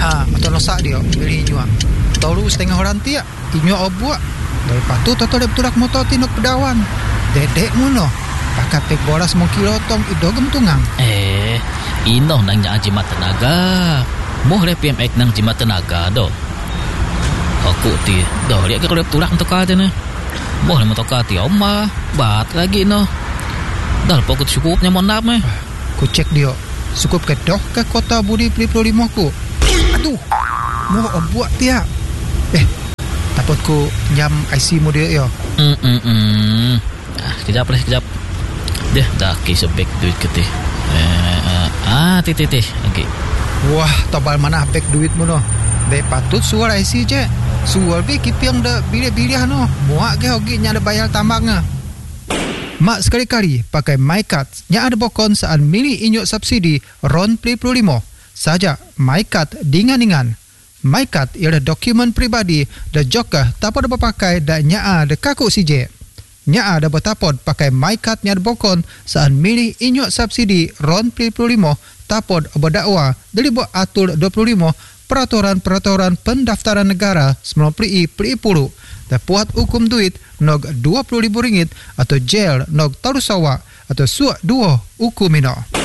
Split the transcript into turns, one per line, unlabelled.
Atau nosak dia beli inyo. Tahu setengah orang tiak inyo obuak. Dari patu toto dep turak motor tinuk pedawan. Dedek muno. Pakai pek boras mau kilotong idogem tungang.
Ino nang nya jimat tenaga. Moh le PMX nang jimat tenaga do. Aku ti do lihat ke dep turak untuk aja ne. Moh le motor ti oma bat lagi no. Dal pokok cukupnya mon nap meh.
Ku cek dia. Cukup ke doh ke kota Budi 55 ku. Aduh. Moh obuak tiak. Takut ku nyam IC mu dia yo.
Kejap. Dah dah kisah back duit ketih. Titih. Okey.
Wah, tobal mana back duit mu no. Be patut suar IC je. Suar be kipiang dah bilih-bilih no. Muak ke hogi nya ada bayar tambangnya. Mak sekali-kali pakai MyCard nya ada bokon saat milih inyuk subsidi RON 55. Saja MyCard dingan-dingan. MyCard ialah dokumen pribadi dan juga dapat dipakai dan nya ada kaku CJ. Nya ada bertapod pakai MyCard nya ada bokon saat milih inyuk subsidi RON 55 tapod berdakwa dari buat atur 25 peraturan pendaftaran negara 90 dan puat hukum duit nog RM20,000 atau jail nog tarusawa atau suak 2 hukum mino.